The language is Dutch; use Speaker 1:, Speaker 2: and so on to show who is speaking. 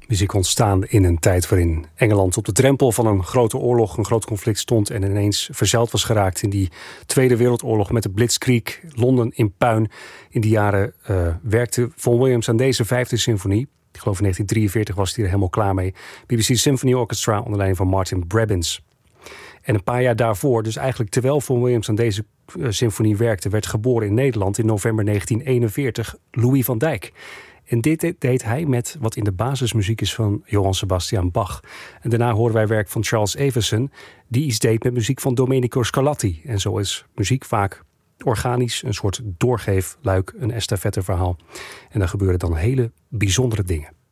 Speaker 1: Muziek ontstaan in een tijd waarin Engeland op de drempel van een grote oorlog, een groot conflict stond en ineens verzeild was geraakt in die Tweede Wereldoorlog met de Blitzkrieg, Londen in puin. In die jaren werkte Vaughan Williams aan deze vijfde symfonie. Ik geloof in 1943 was hij er helemaal klaar mee. BBC Symphony Orchestra onder leiding van Martin Brabbins. En een paar jaar daarvoor, dus eigenlijk terwijl Vaughan Williams aan deze symfonie werkte, werd geboren in Nederland in november 1941 Louis van Dijk. En dit deed hij met wat in de basismuziek is van Johann Sebastian Bach. En daarna horen wij werk van Charles Everson, die iets deed met muziek van Domenico Scarlatti. En zo is muziek vaak organisch, een soort doorgeefluik, een estafetteverhaal. En dan gebeuren dan hele bijzondere dingen.